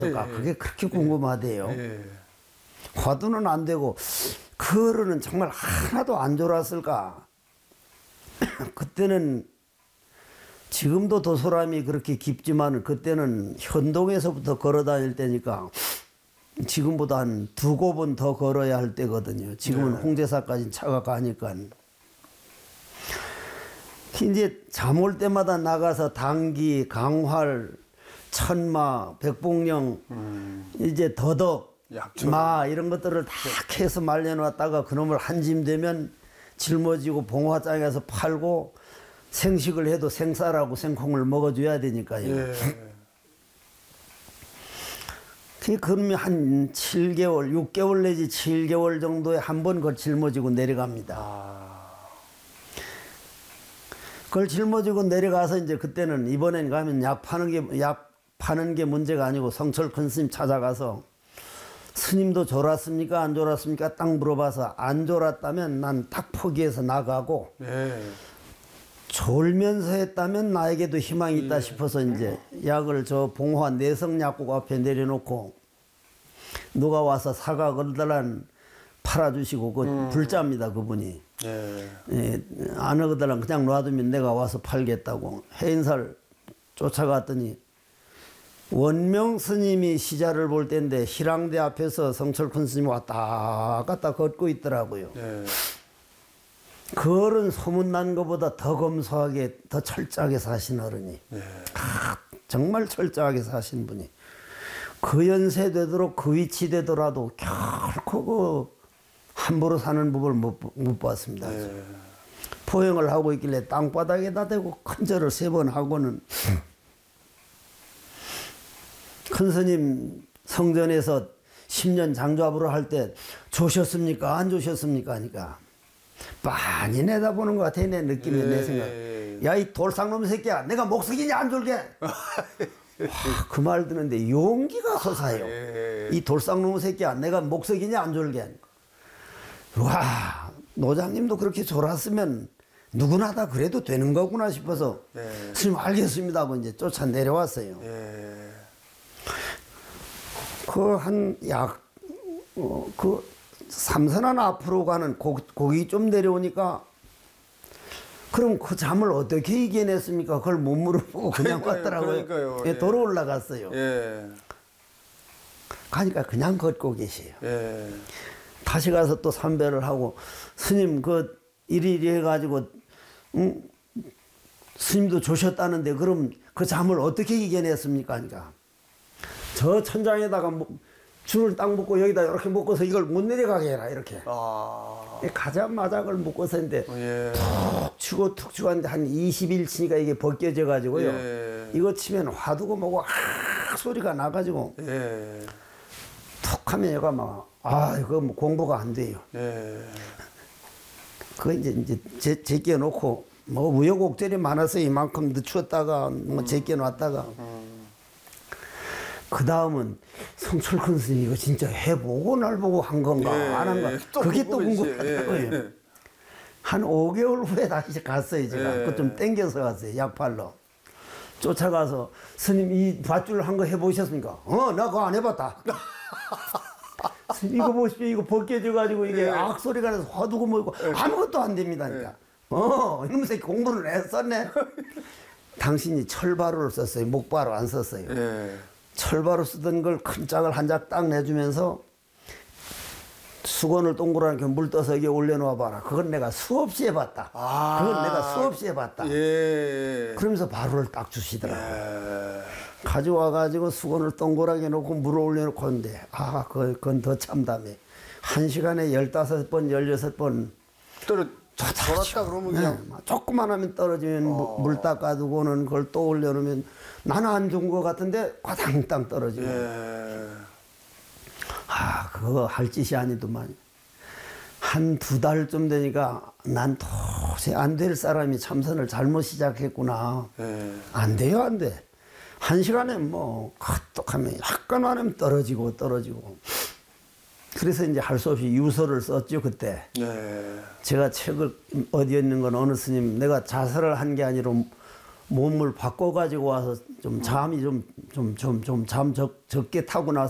그게 그렇게 궁금하대요. 예. 화두는 안 되고 그거는 정말 하나도 안 졸았을까. 그때는 지금도 도소람이 그렇게 깊지만 그때는 현동에서부터 걸어 다닐 때니까 지금보다 한 2곱은 더 걸어야 할 때거든요. 지금은 홍제사까지 차가 가니까. 이제 잠 올 때마다 나가서 당기, 강활, 천마, 백봉령, 이제 더덕, 약초. 마 이런 것들을 다 캐서 말려놨다가 그놈을 한 짐 되면 짊어지고 봉화장에서 팔고 생식을 해도 생쌀하고 생콩을 먹어줘야 되니까요. 예. 그러면 한 7개월, 6개월 내지 7개월 정도에 한 번 그걸 짊어지고 내려갑니다. 그걸 짊어지고 내려가서 이제 그때는 이번엔 가면 약 파는 게 문제가 아니고 성철 큰 스님 찾아가서 스님도 졸았습니까? 안 졸았습니까? 딱 물어봐서 안 졸았다면 난 딱 포기해서 나가고 예. 졸면서 했다면 나에게도 희망이 있다 싶어서 이제 약을 저 봉화 내성약국 앞에 내려놓고 누가 와서 사과 걸들란 팔아주시고 그 불자입니다 그분이. 예, 안 하거들란 그냥 놔두면 내가 와서 팔겠다고 해인사를 쫓아갔더니 원명 스님이 시자를 볼 때인데 희랑대 앞에서 성철큰 스님이 왔다 갔다 걷고 있더라고요. 예. 그 어른 소문난 것보다 더 검소하게 더 철저하게 사신 어른이. 예. 정말 철저하게 사신 분이. 그 연세 되도록 그 위치 되더라도 결코 그 함부로 사는 법을 못 봤습니다. 예. 포행을 하고 있길래 땅바닥에다 대고 큰 절을 3번 하고는 큰 스님 성전에서 10년 장좌부를 할 때 조셨습니까? 안 조셨습니까? 하니까 많이 내다보는 것 같아 내 느낌에. 내 생각. 야 이 돌상놈 새끼야 내가 목석이냐 안 졸게. 그 말 듣는데 용기가 솟아요. 이 돌상놈 새끼야 내가 목석이냐 안 졸게. 와 노장님도 그렇게 졸았으면 누구나 다 그래도 되는 거구나 싶어서 스님 알겠습니다 하고 이제 쫓아 내려왔어요. 그 한 약 그 삼선한 앞으로 가는 고기 좀 내려오니까 그럼 그 잠을 어떻게 이겨냈습니까? 그걸 못 물어보고 그냥 갔더라고요. 그러니까요. 예, 도로 올라갔어요. 예. 가니까 그냥 걷고 계세요. 예. 다시 가서 또 삼배를 하고 스님 그 이리 해가지고 스님도 조셨다는데 그럼 그 잠을 어떻게 이겨냈습니까? 그러니까 저 천장에다가 줄을 딱 묶고 여기다 이렇게 묶어서 이걸 못 내려가게 해라 이렇게. 가자마자 그걸 묶어서 했는데 툭 치고 툭 치고 하는데 한 20일 치니까 이게 벗겨져 가지고요. 이거 치면 화두고 뭐고 소리가 나가지고 툭 하면 얘가 막 이거 뭐 공부가 안 돼요. 그거 이제 제껴 놓고 뭐 우여곡절이 많아서 이만큼 늦추었다가 뭐 제껴 놨다가 그 다음은 성철큰 스님 이거 진짜 해보고 날 보고 한 건가 안 한 건가 그게 또 궁금하더라고요. 한 5개월 후에 다시 갔어요. 제가 그거 좀 땡겨서 갔어요. 약팔로 쫓아가서 스님 이 밧줄 한 거 해보셨습니까? 나 그거 안 해봤다. 스님 이거 보십시오. 이거 벗겨져 가지고 이게 악소리가 나서 화두고 뭐고 아무것도 안 됩니다. 그러니까 이놈 새끼 공부를 했었네. 당신이 철바루를 썼어요. 목바루 안 썼어요. 철바로 쓰던 걸 큰 짝을 한 짝 딱 내주면서 수건을 동그랗게 물 떠서 여기 올려놓아 봐라. 그건 내가 수없이 해봤다. 그건 내가 수없이 해봤다. 그러면서 바로를 딱 주시더라고요. 가져와가지고 수건을 동그랗게 놓고 물을 올려놓고 있는데 그건 더 참담해. 1시간에 15번, 16번 졸았다 그러면 그냥 조금만 하면 떨어지면 물 닦아두고는 그걸 또 올려놓으면 나는 안 좋은 것 같은데 과당땅 떨어지고. 그거 할 짓이 아니더만. 한 2달쯤 되니까 난 도저히 안 될 사람이 참선을 잘못 시작했구나. 안 돼요, 안 돼. 1시간에 뭐 카톡하면 약간 하면 떨어지고. 그래서 이제 할 수 없이 유서를 썼죠 그때. 제가 책을 어디에 있는 건 어느 스님 내가 자설을 한 게 아니라 몸을 바꿔 가지고 와서 좀 잠이 좀 잠 적게 타고 나서